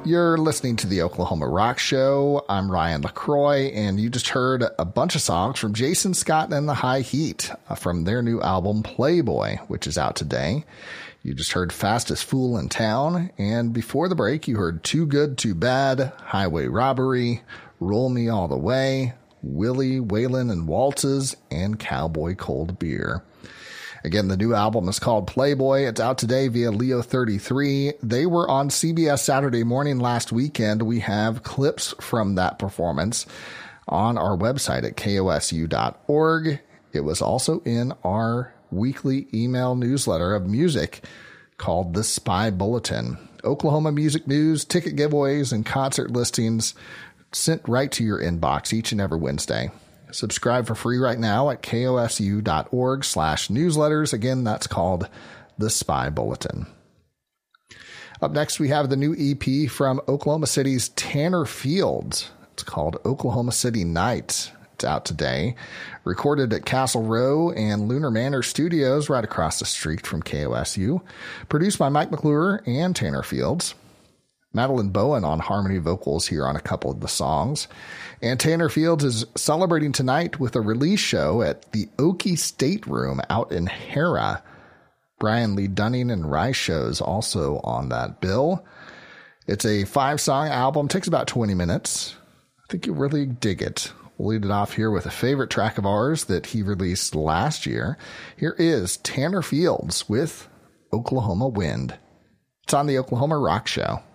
You're listening to the Oklahoma Rock Show. I'm Ryan LaCroix, and you just heard a bunch of songs from Jason Scott and the High Heat from their new album Playboy, which is out today. You just heard Fastest Fool in Town, and before the break, you heard Too Good, Too Bad, Highway Robbery, Roll Me All the Way, Willie, Waylon and Waltzes, and Cowboy Cold Beer. Again, the new album is called Playboy. It's out today via Leo 33. They were on CBS Saturday Morning last weekend. We have clips from that performance on our website at kosu.org. It was also in our weekly email newsletter of music called The Spy Bulletin. Oklahoma music news, ticket giveaways, and concert listings sent right to your inbox each and every Wednesday. Subscribe for free right now at kosu.org/newsletters. Again, that's called The Spy Bulletin. Up next, we have the new EP from Oklahoma City's Tanner Fields. It's called Oklahoma City Nights. It's out today. Recorded at Castle Row and Lunar Manor Studios right across the street from KOSU. Produced by Mike McClure and Tanner Fields. Madeline Bowen on harmony vocals here on a couple of the songs. And Tanner Fields is celebrating tonight with a release show at the Okie State Room out in Hera. Brian Lee Dunning and Rice shows also on that bill. It's a 5-song album, takes about 20 minutes. I think you'll really dig it. We'll lead it off here with a favorite track of ours that he released last year. Here is Tanner Fields with Oklahoma Wind. It's on the Oklahoma Rock Show.